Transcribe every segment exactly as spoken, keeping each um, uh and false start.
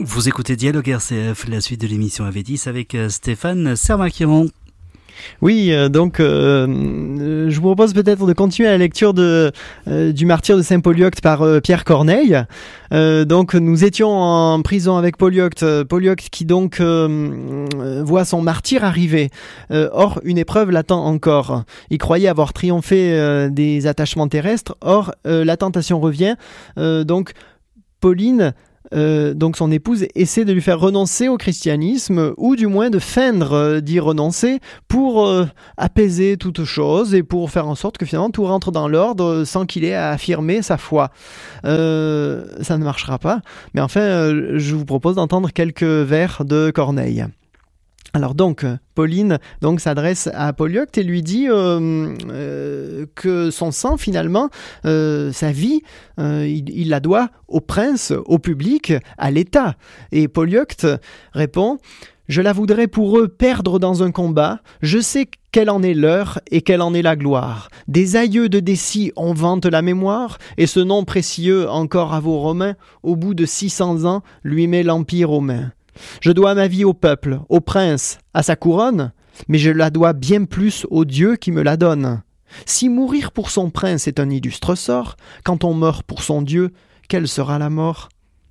Vous écoutez Dialogue R C F, la suite de l'émission A V dix avec Stéphane Sermachiron. Oui, euh, donc euh, je vous propose peut-être de continuer la lecture de, euh, du martyre de Saint Polyocte par euh, Pierre Corneille. Euh, donc nous étions en prison avec Polyocte, Polyocte qui donc euh, voit son martyre arriver. Euh, or, une épreuve l'attend encore. Il croyait avoir triomphé euh, des attachements terrestres, or euh, la tentation revient. Euh, donc Pauline... Euh, donc son épouse essaie de lui faire renoncer au christianisme ou du moins de feindre euh, d'y renoncer pour euh, apaiser toute chose et pour faire en sorte que finalement tout rentre dans l'ordre sans qu'il ait à affirmer sa foi. Euh, ça ne marchera pas, mais enfin euh, je vous propose d'entendre quelques vers de Corneille. Alors donc, Pauline donc, s'adresse à Polyocte et lui dit euh, euh, que son sang, finalement, euh, sa vie, euh, il, il la doit au prince, au public, à l'État. Et Polyocte répond « Je la voudrais pour eux perdre dans un combat, je sais quelle en est l'heure et quelle en est la gloire. Des aïeux de Décie on vante la mémoire, et ce nom précieux encore à vos Romains, au bout de six cents ans, lui met l'empire aux mains. Je dois ma vie au peuple, au prince, à sa couronne, mais je la dois bien plus au Dieu qui me la donne. Si mourir pour son prince est un illustre sort, quand on meurt pour son Dieu, quelle sera la mort ?»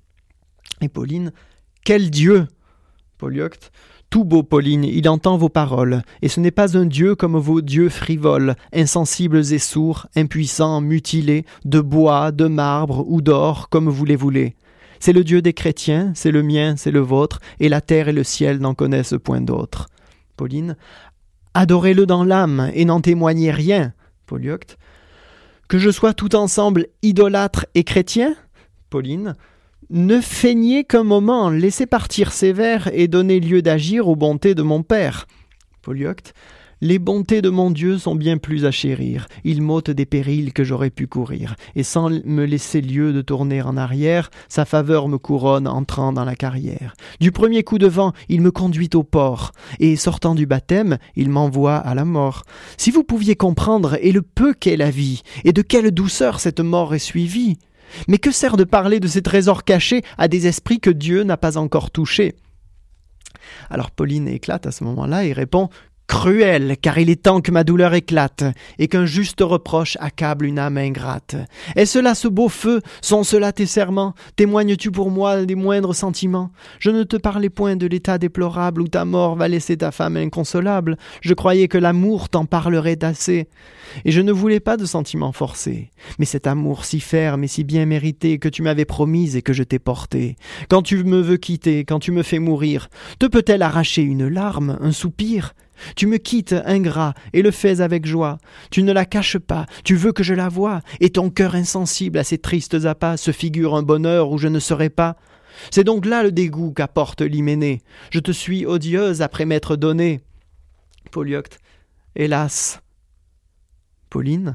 Et Pauline, « Quel Dieu ?» Polyocte, « Tout beau Pauline, il entend vos paroles, et ce n'est pas un Dieu comme vos dieux frivoles, insensibles et sourds, impuissants, mutilés, de bois, de marbre ou d'or, comme vous les voulez. C'est le Dieu des chrétiens, c'est le mien, c'est le vôtre, et la terre et le ciel n'en connaissent point d'autre. » Pauline, « Adorez-le dans l'âme, et n'en témoignez rien. » Polyocte, « Que je sois tout ensemble idolâtre et chrétien ?» Pauline, « Ne feignez qu'un moment, laissez partir ces vers, et donnez lieu d'agir aux bontés de mon père. » Polyocte, « Les bontés de mon Dieu sont bien plus à chérir. Il m'ôte des périls que j'aurais pu courir. Et sans me laisser lieu de tourner en arrière, sa faveur me couronne entrant dans la carrière. Du premier coup de vent, il me conduit au port. Et sortant du baptême, il m'envoie à la mort. Si vous pouviez comprendre, et le peu qu'est la vie, et de quelle douceur cette mort est suivie. Mais que sert de parler de ces trésors cachés à des esprits que Dieu n'a pas encore touchés ? Alors Pauline éclate à ce moment-là et répond « Cruel, car il est temps que ma douleur éclate, et qu'un juste reproche accable une âme ingrate. Est-ce là ce beau feu? Sont cela tes serments? Témoignes-tu pour moi des moindres sentiments? Je ne te parlais point de l'état déplorable où ta mort va laisser ta femme inconsolable. Je croyais que l'amour t'en parlerait assez. Et je ne voulais pas de sentiments forcés. Mais cet amour si ferme et si bien mérité que tu m'avais promise et que je t'ai porté. Quand tu me veux quitter, quand tu me fais mourir, te peut-elle arracher une larme, un soupir? Tu me quittes, ingrat, et le fais avec joie. Tu ne la caches pas, tu veux que je la voie, et ton cœur insensible à ces tristes appâts se figure un bonheur où je ne serai pas. C'est donc là le dégoût qu'apporte l'hyménée. Je te suis odieuse après m'être donnée. Polyocte, hélas. Pauline,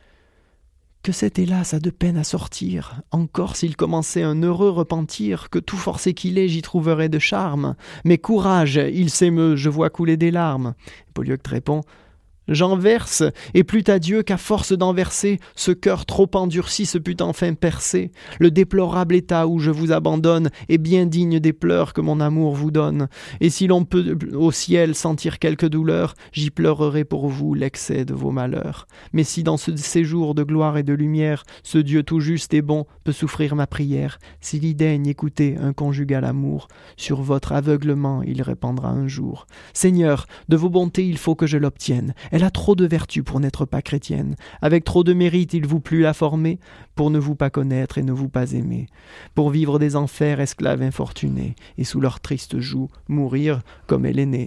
que cet hélas a de peine à sortir. Encore s'il commençait un heureux repentir, que tout forcé qu'il est, j'y trouverais de charme. Mais courage, il s'émeut, je vois couler des larmes. Polyocte répond, j'en verse, et plût à Dieu qu'à force d'en verser, ce cœur trop endurci se pût enfin percer. Le déplorable état où je vous abandonne est bien digne des pleurs que mon amour vous donne. Et si l'on peut au ciel sentir quelque douleur, j'y pleurerai pour vous l'excès de vos malheurs. Mais si dans ce séjour de gloire et de lumière, ce Dieu tout juste et bon peut souffrir ma prière, s'il y daigne écouter un conjugal amour, sur votre aveuglement il répandra un jour. Seigneur, de vos bontés il faut que je l'obtienne. Elle a trop de vertus pour n'être pas chrétienne. Avec trop de mérite, il vous plut la former pour ne vous pas connaître et ne vous pas aimer. Pour vivre des enfers, esclaves infortunés, et sous leur triste joug, mourir comme elle est née.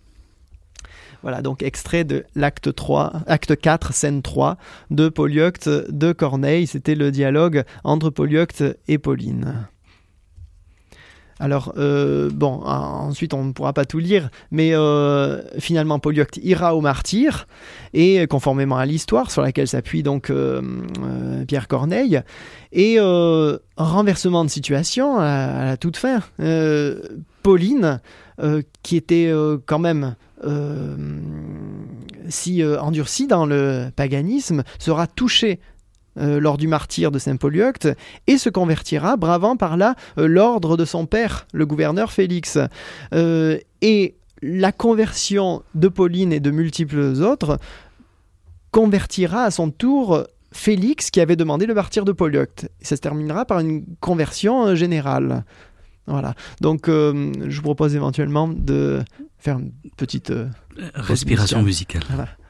Voilà, donc extrait de l'acte trois, acte quatre, scène trois, de Polyocte de Corneille. C'était le dialogue entre Polyocte et Pauline. Alors, euh, bon, ensuite on ne pourra pas tout lire, mais euh, finalement Polyocte ira au martyre, et conformément à l'histoire sur laquelle s'appuie donc euh, euh, Pierre Corneille, et euh, renversement de situation à, à la toute fin, euh, Pauline, euh, qui était euh, quand même euh, si euh, endurcie dans le paganisme, sera touchée euh, lors du martyre de Saint Polyeucte et se convertira, bravant par là euh, l'ordre de son père, le gouverneur Félix. Euh, et la conversion de Pauline et de multiples autres convertira à son tour Félix qui avait demandé le martyre de Polyeucte. Ça se terminera par une conversion euh, générale. Voilà. Donc, euh, je vous propose éventuellement de faire une petite euh, respiration musicale. Voilà.